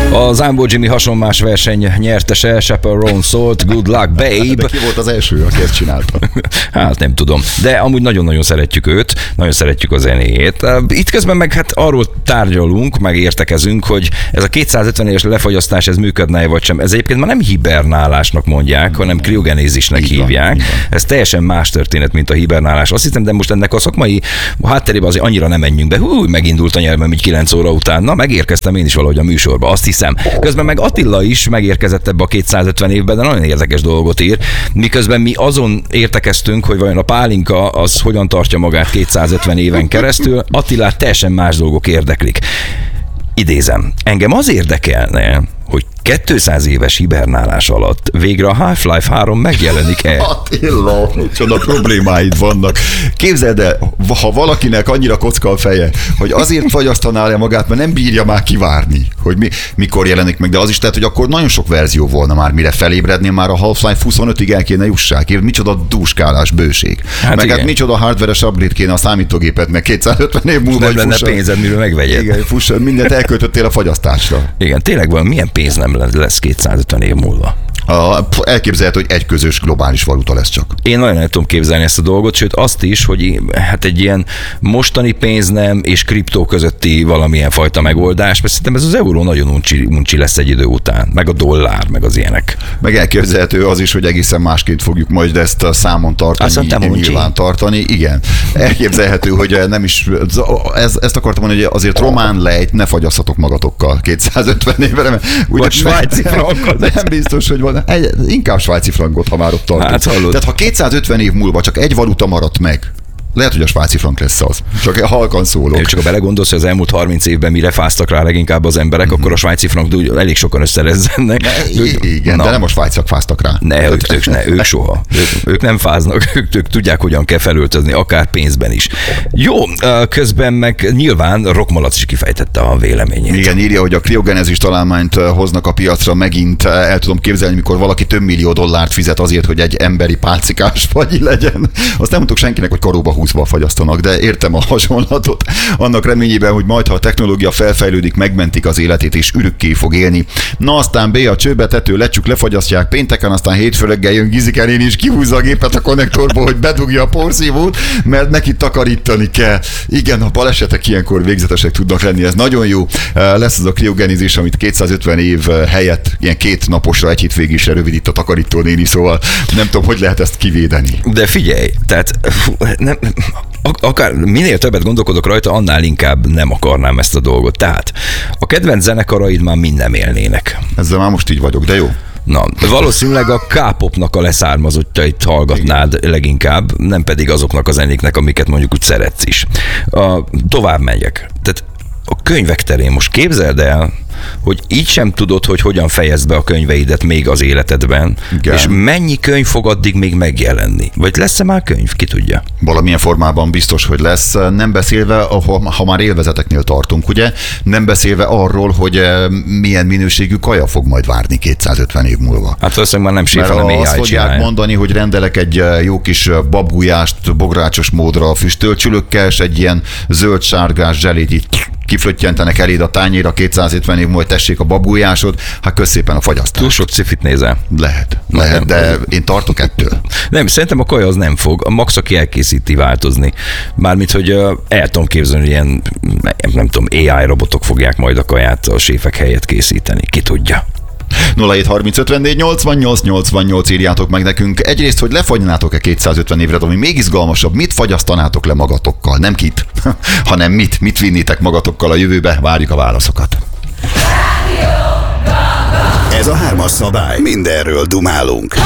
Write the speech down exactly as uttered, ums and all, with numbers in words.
A Zambó Jimmy hasonmás verseny nyertese, Chaperone Salt, Good Luck Babe. De ki volt az első, aki ezt csinálta? Hát nem tudom, de amúgy nagyon-nagyon szeretjük őt, nagyon szeretjük a zenéjét. Itt közben meg hát arról tárgyalunk, meg értekezünk, hogy ez a kétszázötven éves lefagyasztás, ez működne vagy sem. Ez egyébként már nem hibernálásnak mondják, hanem kriogenézisnek hívják. Van, ez teljesen más történet, mint a hibernálás. Azt hiszem, de most ennek a szakmai hátterében azért annyira nem menjünk be. Hú, megindult a nyelvem így kilenc óra után. Na, megérkeztem én is valahogy a műsorba, azt hiszem. Közben meg Attila is megérkezett ebbe a kétszázötven évben, de nagyon érdekes dolgot ír. Miközben mi azon értekeztünk, hogy vajon a pálinka az hogyan tartja magát kétszázötven éven keresztül, Attilát teljesen más dolgok érdeklik. Idézem, engem az érdekelne, hogy kétszáz éves hibernálás alatt végre a Half-Life három megjelenik-e? Attila, csoda problémáid vannak. Képzeld el, ha valakinek annyira kocka a feje, hogy azért fagyasztaná le magát, mert nem bírja már kivárni, hogy mi, mikor jelenik meg, de az is lehet, hogy akkor nagyon sok verzió volna már, mire felébrednél, már a Half-Life huszonötig el kéne jussák. Micsoda dúskálás, bőség. Hát meg igen. Hát micsoda hardveres upgrade kéne a számítógépet, meg kétszázötven év múlva, nem lenne pénzed, miről megvegyed. Igen, fusson, mindent elköltöttél a fagyasztásra. Igen, tényleg van, milyen pénz nem lesz kétszázötven év múlva. Elképzelhető, hogy egy közös globális valuta lesz csak. Én nagyon el tudom képzelni ezt a dolgot, sőt azt is, hogy hát egy ilyen mostani pénznem és kriptó közötti valamilyen fajta megoldás, mert szerintem ez az euró nagyon uncsi, uncsi lesz egy idő után, meg a dollár, meg az ilyenek. Meg elképzelhető az is, hogy egészen másként fogjuk majd ezt a számon tartani, nyilván tartani. Igen. Elképzelhető, hogy nem is, ez, ezt akartam mondani, hogy azért román lejt ne fagyasztatok magatokkal kétszázötven évre, mert vagy svájci frankot. Nem biztos, hogy van. Egy, inkább svájci frankot, ha már ott tartunk. Hát, tehát ha kétszázötven év múlva csak egy valuta maradt meg, lehet, hogy a svájci frank lesz az. Csak halkan szólok. Csak ha belegondolsz, hogy az elmúlt harminc évben mire fáztak rá leginkább az emberek, mm-hmm. akkor a svájci frank elég sokan összerezzenek. Igen, na. De nem a svájciak fáztak rá. Ne, ők, ők, ne, ők soha. Ők, ők nem fáznak, ők, ők tudják, hogyan kell felöltözni, akár pénzben is. Jó, közben meg nyilván Rockmalac is kifejtette a véleményét. Igen, írja, hogy a kriogenezis találmányt hoznak a piacra megint. El tudom képzelni, mikor valaki több millió dollárt fizet azért, hogy egy emberi pálcikás fagyi legyen. Azt nem mondtuk senkinek, hogy karóba húzva fagyasztanak, de értem a hasonlatot. Annak reményében, hogy majd, ha a technológia felfejlődik, megmentik az életét és örökké fog élni. Na aztán B, a csőbe tető lecsük, lefagyasztják pénteken, aztán hétfő reggel jön Gizike néni és kihúzza a gépet a konnektorból, hogy bedugja a porszívót, mert neki takarítani kell. Igen, a balesetek ilyenkor végzetesek tudnak lenni, ez nagyon jó. Lesz az a kriogenizés, amit kétszázötven év helyett ilyen két naposra, egy hétvégésre rövidít a takarító néni, szóval nem tudom, hogy lehet ezt kivédeni. De figyelj, tehát nem, akár minél többet gondolkodok rajta, annál inkább nem akarnám ezt a dolgot. Tehát a kedvenc zenekaraid már mind nem élnének. Ezzel már most így vagyok, de jó. Na, valószínűleg a K-popnak a leszármazottjait hallgatnád igen. leginkább, nem pedig azoknak a zenéknek, amiket mondjuk úgy szeretsz is. A, tovább megyek. Tehát a könyvek terén most képzeld el, hogy így sem tudod, hogy hogyan fejezd be a könyveidet még az életedben, igen. és mennyi könyv fog addig még megjelenni? Vagy lesz-e már könyv? Ki tudja? Valamilyen formában biztos, hogy lesz. Nem beszélve, ha, ha már élvezeteknél tartunk, ugye? Nem beszélve arról, hogy milyen minőségű kaja fog majd várni kétszázötven év múlva. Hát valószínűleg már nem séf, hanem á i azt fogják csinálja. mondani, hogy rendelek egy jó kis babgulyást bográcsos módra füstölcsülökkel, és egy ilyen zöld-sárgás zselét így kiflöttyentenek eléd a tányéra kétszázötven év múlva, tessék a babgulyásod, hát kösz szépen a fagyasztás. Túl sok cifit nézel. Lehet, lehet, de én tartok ettől. Nem, szerintem a kaja az nem fog. A max, aki elkészíti, változni. Mármint, hogy el tudom képzelni, hogy ilyen, nem tudom, á i robotok fogják majd a kaját a séfek helyett készíteni. Ki tudja. nulla hét harminc ötvennégy nyolcvannyolc nyolcvannyolc írjátok meg nekünk. Egyrészt, hogy lefagynátok-e kétszázötven évre, ami még izgalmasabb, mit fagyasztanátok le magatokkal? Nem kit, hanem mit, mit vinnétek magatokkal a jövőbe? Várjuk a válaszokat. Ez a hármas szabály. Mindenről dumálunk.